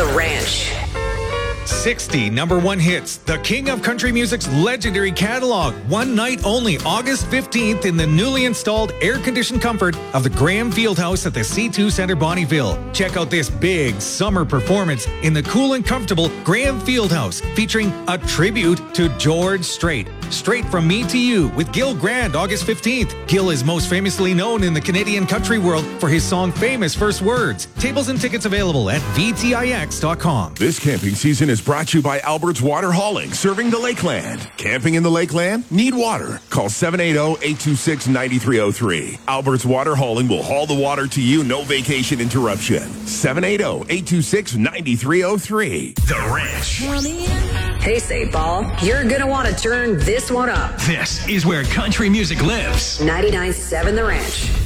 Ranch. 60 #1 hits. The king of country music's legendary catalog. One night only, August 15th, in the newly installed air-conditioned comfort of the Graham Fieldhouse at the C2 Centre, Bonnyville. Check out this big summer performance in the cool and comfortable Graham Fieldhouse, featuring a tribute to George Strait. Straight from Me to You with Gil Grant, August 15th. Gil is most famously known in the Canadian country world for his song Famous First Words. Tables and tickets available at VTIX.com. This camping season is brought to you by Albert's Water Hauling, serving the Lakeland. Camping in the Lakeland? Need water? Call 780-826-9303. Albert's Water Hauling will haul the water to you, no vacation interruption. 780-826-9303. The Ranch. Hey, St. Paul, you're going to want to turn this one up. This is where country music lives. 99.7 The Ranch.